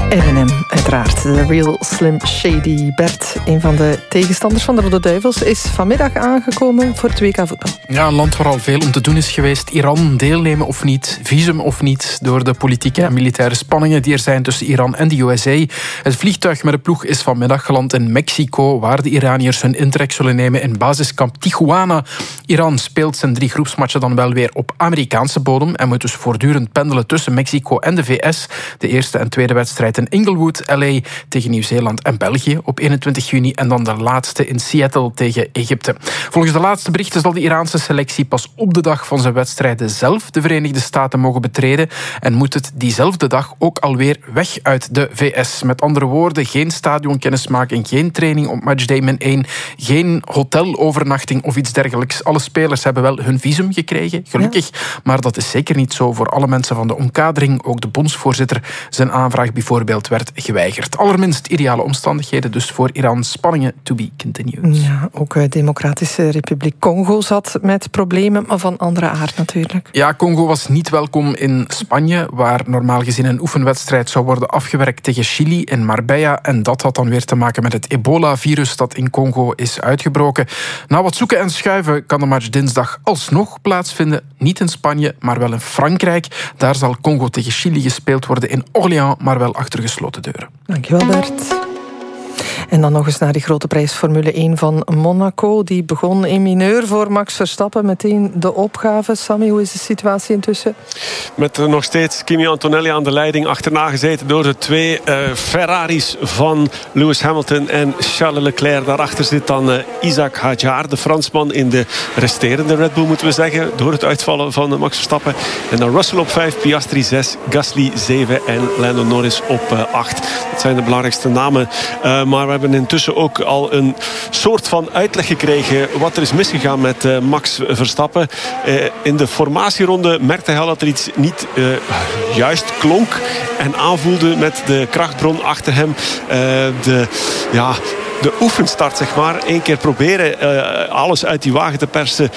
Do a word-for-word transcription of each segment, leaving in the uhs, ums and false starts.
M en M, uiteraard. De Real Slim Shady. Bert, een van de tegenstanders van de Rode Duivels, is vanmiddag aangekomen voor het W K voetbal. Ja, een land waar al veel om te doen is geweest. Iran, deelnemen of niet, visum of niet, door de politieke en militaire spanningen die er zijn tussen Iran en de U S A. Het vliegtuig met de ploeg is vanmiddag geland in Mexico, waar de Iraniërs hun intrek zullen nemen in basiskamp Tijuana. Iran speelt zijn drie groepsmatchen dan wel weer op Amerikaanse bodem en moet dus voortdurend pendelen tussen Mexico en de V S. De eerste en tweede wedstrijd in Inglewood, L A tegen Nieuw-Zeeland en België op eenentwintig juni en dan de laatste in Seattle tegen Egypte. Volgens de laatste berichten zal de Iraanse selectie pas op de dag van zijn wedstrijden zelf de Verenigde Staten mogen betreden en moet het diezelfde dag ook alweer weg uit de V S. Met andere woorden, geen stadionkennismaking, geen training op matchday min één, geen hotelovernachting of iets dergelijks. Alle spelers hebben wel hun visum gekregen, gelukkig, ja. Maar dat is zeker niet zo voor alle mensen van de omkadering. Ook de bondsvoorzitter, zijn aanvraag bijvoorbeeld, werd geweigerd. Allerminst ideale omstandigheden dus voor Iran. Spanningen to be continued. Ja, ook de Democratische Republiek Congo zat met problemen, maar van andere aard natuurlijk. Ja, Congo was niet welkom in Spanje, waar normaal gezien een oefenwedstrijd zou worden afgewerkt tegen Chili in Marbella. En dat had dan weer te maken met het ebola-virus dat in Congo is uitgebroken. Na wat zoeken en schuiven kan de match dinsdag alsnog plaatsvinden. Niet in Spanje, maar wel in Frankrijk. Daar zal Congo tegen Chili gespeeld worden in Orléans, maar wel achter gesloten deuren. Dankjewel, Bert. En dan nog eens naar die grote prijs Formule één van Monaco. Die begon in mineur voor Max Verstappen. Meteen de opgave. Sammy, hoe is de situatie intussen? Met nog steeds Kimi Antonelli aan de leiding. Achterna gezeten door de twee uh, Ferraris van Lewis Hamilton en Charles Leclerc. Daarachter zit dan uh, Isaac Hadjar, de Fransman in de resterende Red Bull, moeten we zeggen. Door het uitvallen van uh, Max Verstappen. En dan Russell op vijf, Piastri zes, Gasly zeven en Lando Norris op uh, acht. Dat zijn de belangrijkste namen. Uh, maar we hebben intussen ook al een soort van uitleg gekregen wat er is misgegaan met uh, Max Verstappen. Uh, in de formatieronde merkte hij al dat er iets niet uh, juist klonk en aanvoelde met de krachtbron achter hem. Uh, de, ja, de oefenstart, zeg maar. Eén keer proberen uh, alles uit die wagen te persen.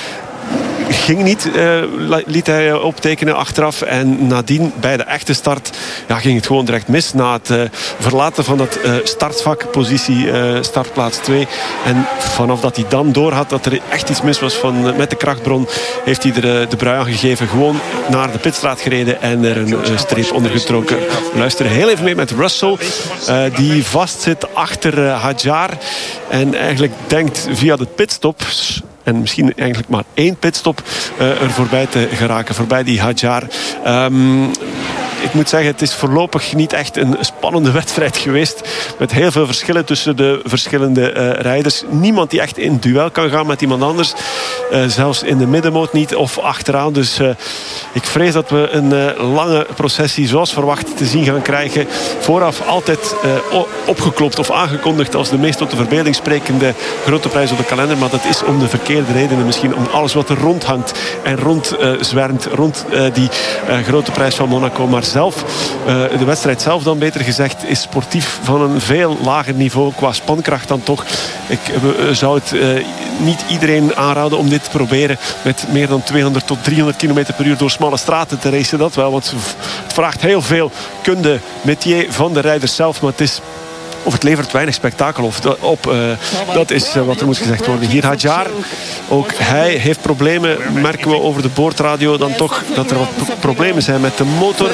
Ging niet, uh, liet hij optekenen achteraf. En nadien, bij de echte start, ja, ging het gewoon direct mis. Na het uh, verlaten van dat uh, startvak, positie uh, startplaats twee. En vanaf dat hij dan door had dat er echt iets mis was van, uh, met de krachtbron, heeft hij er uh, de brui aan gegeven. Gewoon naar de pitstraat gereden en er een uh, streep onder getrokken. We luisteren heel even mee met Russell. Uh, die vastzit achter uh, Hadjar. En eigenlijk denkt via de pitstop... en misschien eigenlijk maar één pitstop uh, er voorbij te geraken. Voorbij die Hadjar. Um, ik moet zeggen, het is voorlopig niet echt een spannende wedstrijd geweest. Met heel veel verschillen tussen de verschillende uh, rijders. Niemand die echt in duel kan gaan met iemand anders. Uh, zelfs in de middenmoot niet of achteraan. Dus uh, ik vrees dat we een uh, lange processie zoals verwacht te zien gaan krijgen. Vooraf altijd uh, opgeklopt of aangekondigd als de meest tot de verbeelding sprekende grote prijs op de kalender. Maar dat is om de verkeerde redenen. Misschien om alles wat er rondhangt en rond uh, zwermt. Rond uh, die uh, grote prijs van Monaco. Maar zelf, uh, de wedstrijd zelf dan beter gezegd, is sportief van een veel lager niveau qua spankracht dan toch. Ik uh, zou het uh, niet iedereen aanraden om dit te proberen met meer dan tweehonderd tot driehonderd kilometer per uur door smalle straten te racen. Dat wel, want het vraagt heel veel kunde, métier van de rijders zelf, maar het is... of het levert weinig spektakel op. Uh, dat is uh, wat er moet gezegd worden. Hier Hadjar, ook hij heeft problemen. Merken we over de boordradio dan toch dat er wat problemen zijn met de motor.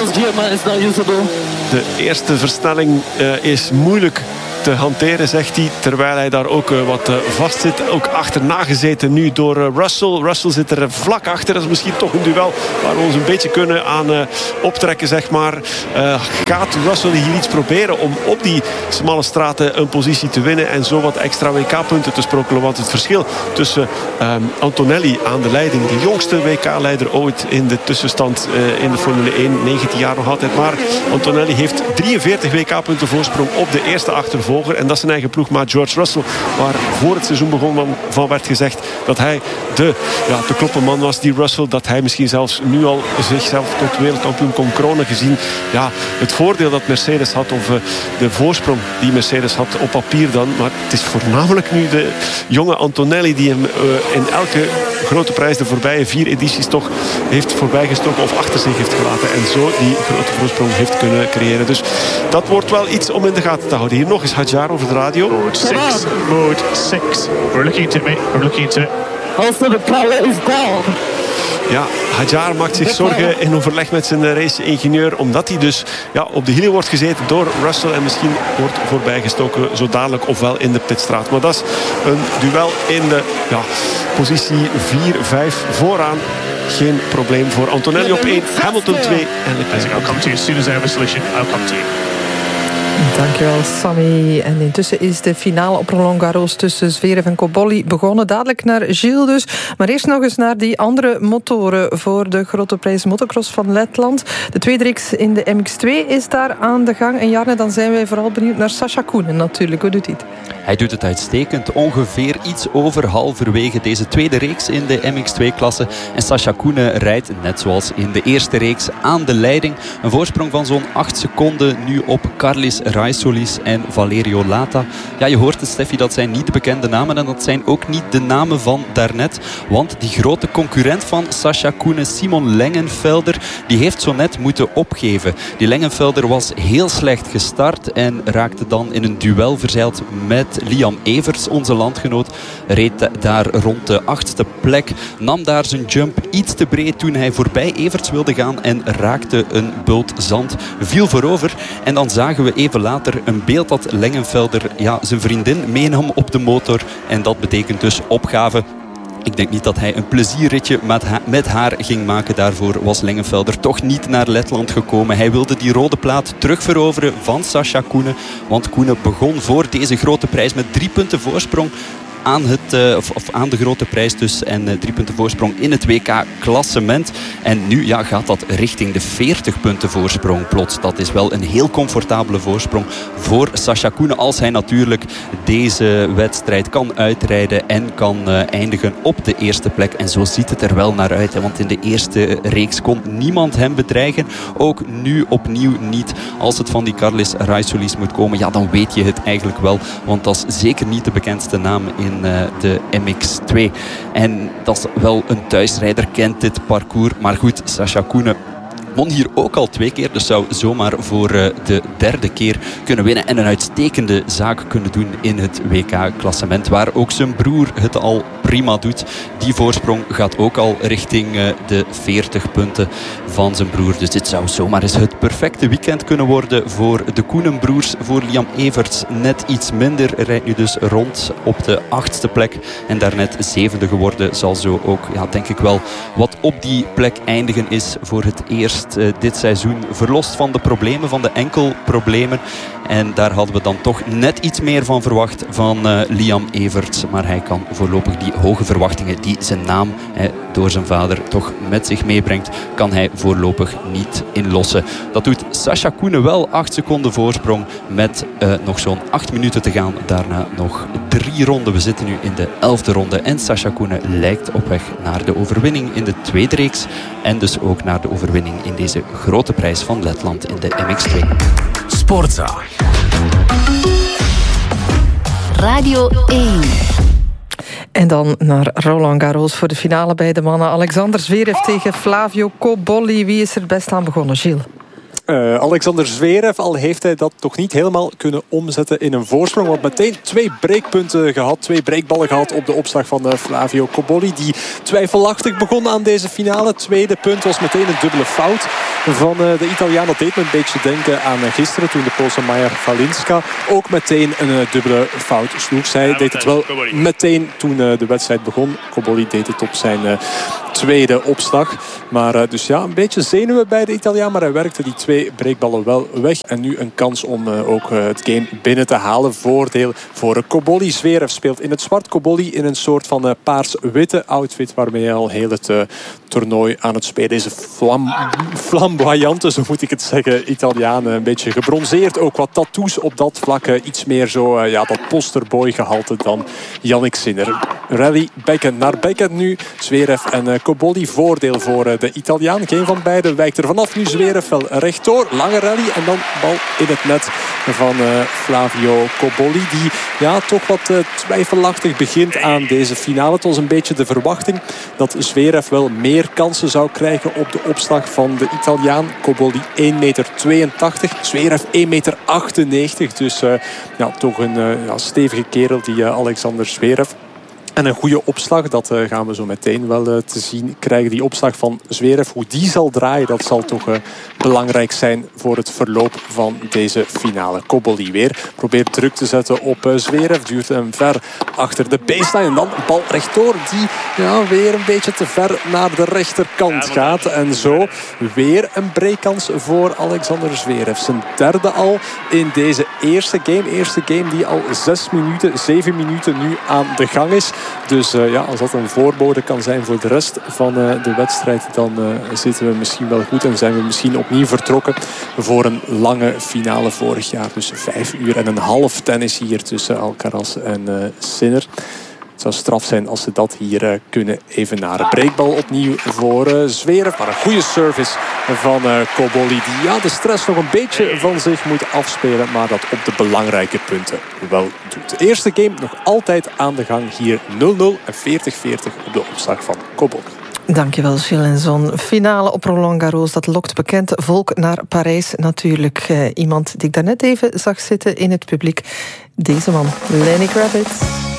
De eerste versnelling uh, is moeilijk te hanteren, zegt hij, terwijl hij daar ook uh, wat uh, vast zit. Ook achterna gezeten nu door uh, Russell. Russell zit er uh, vlak achter. Dat is misschien toch een duel waar we ons een beetje kunnen aan uh, optrekken, zeg maar. Uh, gaat Russell hier iets proberen om op die smalle straten een positie te winnen en zo wat extra W K-punten te sprokkelen? Want het verschil tussen um, Antonelli aan de leiding, de jongste W K-leider ooit in de tussenstand uh, in de Formule één, negentien jaar nog altijd maar. Antonelli heeft drieënveertig W K-punten voorsprong op de eerste achtervolger. achtervolger. En dat is zijn eigen ploegmaat George Russell, waar voor het seizoen begon van, van werd gezegd dat hij de, ja, de kloppenman was, die Russell. Dat hij misschien zelfs nu al zichzelf tot wereldkampioen kon kronen, gezien ja, het voordeel dat Mercedes had, of uh, de voorsprong die Mercedes had op papier dan. Maar het is voornamelijk nu de jonge Antonelli die hem uh, in elke grote prijs de voorbije vier edities toch heeft voorbijgestoken of achter zich heeft gelaten. En zo die grote voorsprong heeft kunnen creëren. Dus dat wordt wel iets om in de gaten te houden. Hier nog eens Hadjar over de radio. Mode six, mode six. We're looking into it, we're looking into it. Also the power is down. Ja, Hadjar maakt zich zorgen in overleg met zijn race-ingenieur, omdat hij dus ja, op de hielen wordt gezeten door Russell en misschien wordt voorbijgestoken zo dadelijk ofwel in de pitstraat. Maar dat is een duel in de ja, positie vier vijf vooraan. Geen probleem voor Antonelli op één, Hamilton twee en Leclerc. I'll come to you as soon as I have a solution. I'll come to you. Dankjewel, Sammy. En intussen is de finale op Roland Garros tussen Zverev en Cobolli begonnen. Dadelijk naar Gilles dus. Maar eerst nog eens naar die andere motoren voor de Grote Prijs Motocross van Letland. De tweede reeks in de M X twee is daar aan de gang. En Jarne, dan zijn wij vooral benieuwd naar Sascha Koenen natuurlijk. Hoe doet hij het? Hij doet het uitstekend. Ongeveer iets over halverwege deze tweede reeks in de M X twee-klasse. En Sascha Koenen rijdt, net zoals in de eerste reeks, aan de leiding. Een voorsprong van zo'n acht seconden nu op Carlis Raisolis en Valerio Lata. Ja, je hoort het, Steffi, dat zijn niet de bekende namen. En dat zijn ook niet de namen van daarnet. Want die grote concurrent van Sascha Koenen, Simon Lengenfelder, die heeft zo net moeten opgeven. Die Lengenfelder was heel slecht gestart en raakte dan in een duel verzeild met Liam Everts, onze landgenoot. Reed daar rond de achtste plek. Nam daar zijn jump iets te breed toen hij voorbij Everts wilde gaan en raakte een bult zand. Viel voorover en dan zagen we even later een beeld dat Lengenfelder ja, zijn vriendin meenam op de motor. En dat betekent dus opgave. Ik denk niet dat hij een plezierritje met, ha- met haar ging maken. Daarvoor was Lengenfelder toch niet naar Letland gekomen. Hij wilde die rode plaat terugveroveren van Sascha Koenen. Want Koenen begon voor deze grote prijs met drie punten voorsprong aan, het, uh, of, of aan de grote prijs dus. En uh, drie punten voorsprong in het W K-klassement. En nu ja, gaat dat richting de veertig punten voorsprong plots. Dat is wel een heel comfortabele voorsprong voor Sascha Koenen. Als hij natuurlijk deze wedstrijd kan uitrijden en kan uh, eindigen op de eerste plek. En zo ziet het er wel naar uit. Hè, want in de eerste reeks kon niemand hem bedreigen. Ook nu opnieuw niet. Als het van die Carlis Raisolis moet komen, ja, dan weet je het eigenlijk wel. Want dat is zeker niet de bekendste naam in in uh, de M X twee. En dat is wel een thuisrijder, kent dit parcours. Maar goed, Sascha Koenen won hier ook al twee keer. Dus zou zomaar voor uh, de derde keer kunnen winnen. En een uitstekende zaak kunnen doen in het W K-klassement. Waar ook zijn broer het al prima doet. Die voorsprong gaat ook al richting uh, de veertig punten van zijn broer. Dus dit zou zomaar eens het perfecte weekend kunnen worden voor de Koenenbroers. Voor Liam Everts net iets minder. Hij rijdt nu dus rond op de achtste plek. En daarnet zevende geworden. Zal zo ook, ja, denk ik wel, wat op die plek eindigen is voor het eerst uh, dit seizoen. Verlost van de problemen, van de enkelproblemen. En daar hadden we dan toch net iets meer van verwacht van uh, Liam Everts. Maar hij kan voorlopig die hoge verwachtingen die zijn naam hè, door zijn vader toch met zich meebrengt, kan hij voorlopig niet inlossen. Dat doet Sascha Koenen wel. acht seconden voorsprong met uh, nog zo'n acht minuten te gaan. Daarna nog drie ronden. We zitten nu in de elfde ronde. En Sascha Koenen lijkt op weg naar de overwinning in de tweede reeks. En dus ook naar de overwinning in deze grote prijs van Letland in de M X twee. Sportza. Radio één. En dan naar Roland Garros voor de finale bij de mannen. Alexander Zverev tegen Flavio Cobolli. Wie is er het best aan begonnen, Gilles? Uh, Alexander Zverev, al heeft hij dat toch niet helemaal kunnen omzetten in een voorsprong. Want meteen twee breekpunten gehad, twee breekballen gehad op de opslag van uh, Flavio Cobolli. Die twijfelachtig begon aan deze finale. Het tweede punt was meteen een dubbele fout van uh, de Italiaan. Dat deed me een beetje denken aan uh, gisteren toen de Poolse Maja Valinska ook meteen een uh, dubbele fout sloeg. Zij deed het wel meteen toen uh, de wedstrijd begon. Cobolli deed het op zijn uh, tweede opslag. Maar uh, dus ja, een beetje zenuwen bij de Italiaan. Maar hij werkte die twee breekballen wel weg. En nu een kans om uh, ook uh, het game binnen te halen. Voordeel voor uh, Cobolli. Zverev speelt in het zwart. Cobolli in een soort van uh, paars-witte outfit. Waarmee hij al heel het uh, toernooi aan het spelen is. Flam, flamboyante, zo moet ik het zeggen. Italiaan, uh, een beetje gebronzeerd. Ook wat tattoos op dat vlak. Uh, iets meer zo, uh, ja, dat posterboy gehalte dan Jannik Sinner. Rally backhand naar backhand nu. Zverev en uh, Cobolli. Voordeel voor uh, de Italiaan. Geen van beiden wijkt er vanaf. Nu Zverev wel rechtdoor. Lange rally en dan bal in het net van uh, Flavio Cobolli. Die ja, toch wat uh, twijfelachtig begint aan deze finale. Het was een beetje de verwachting dat Zverev wel meer kansen zou krijgen op de opslag van de Italiaan. Cobolli één meter tweeëntachtig. Zverev één meter achtennegentig. Dus uh, ja, toch een uh, ja, stevige kerel, die uh, Alexander Zverev. En een goede opslag, dat uh, gaan we zo meteen wel uh, te zien krijgen. Die opslag van Zverev, hoe die zal draaien, dat zal toch uh, belangrijk zijn voor het verloop van deze finale. Cobolli weer probeert druk te zetten op uh, Zverev. Duurt hem ver achter de baseline. En dan een bal rechtdoor die ja, weer een beetje te ver naar de rechterkant gaat. En zo weer een breakkans voor Alexander Zverev. Zijn derde al in deze eerste game. Eerste game die al zes minuten, zeven minuten nu aan de gang is. Dus uh, ja, als dat een voorbode kan zijn voor de rest van uh, de wedstrijd, dan uh, zitten we misschien wel goed en zijn we misschien opnieuw vertrokken voor een lange finale vorig jaar. Dus vijf uur en een half tennis hier tussen Alcaraz en uh, Sinner. Het zou straf zijn als ze dat hier uh, kunnen evenaren. Breekbal opnieuw voor uh, Zverev. Maar een goede service van uh, Cobolli. Die ja, de stress nog een beetje van zich moet afspelen. Maar dat op de belangrijke punten wel doet. De eerste game nog altijd aan de gang. Hier nul nul en veertig veertig op de opslag van Cobolli. Dankjewel, Gilles. En zo'n finale op Roland Garros, dat lokt bekend volk naar Parijs natuurlijk. Uh, iemand die ik daarnet even zag zitten in het publiek. Deze man, Lenny Kravitz.